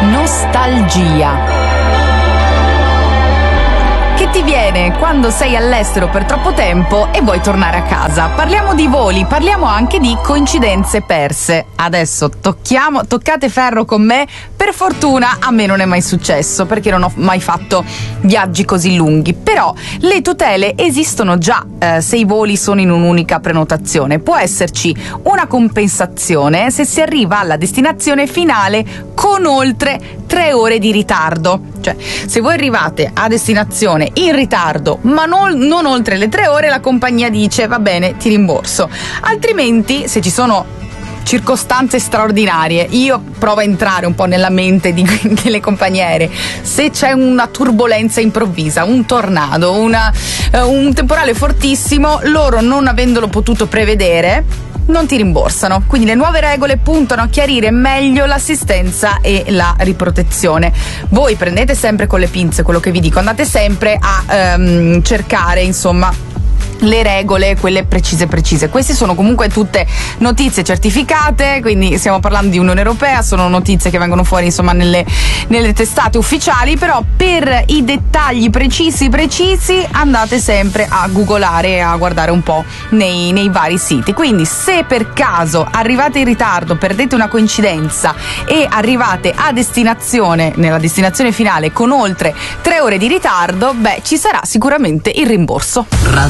Nostalgia. Che ti viene quando sei all'estero per troppo tempo e vuoi tornare a casa? Parliamo di voli, parliamo anche di coincidenze perse. Adesso toccate ferro con me. Per fortuna a me non è mai successo, perché non ho mai fatto viaggi così lunghi. Però le tutele esistono già se i voli sono in un'unica prenotazione. Può esserci una compensazione se si arriva alla destinazione finale con oltre 3 ore di ritardo. Cioè, se voi arrivate a destinazione in ritardo ma non oltre le 3 ore, la compagnia dice va bene, ti rimborso. Altrimenti, se ci sono circostanze straordinarie, io provo a entrare un po' nella mente delle compagnie aeree. Se c'è una turbolenza improvvisa, un tornado, un temporale fortissimo, loro, non avendolo potuto prevedere, non ti rimborsano. Quindi le nuove regole puntano a chiarire meglio l'assistenza e la riprotezione. Voi prendete sempre con le pinze quello che vi dico, andate sempre a cercare, insomma, le regole, quelle precise. Queste sono comunque tutte notizie certificate, quindi stiamo parlando di Unione Europea, sono notizie che vengono fuori, insomma, nelle testate ufficiali. Però per i dettagli precisi andate sempre a googolare e a guardare un po' nei vari siti. Quindi se per caso arrivate in ritardo, perdete una coincidenza e arrivate a destinazione, nella destinazione finale, con oltre 3 ore di ritardo, ci sarà sicuramente il rimborso.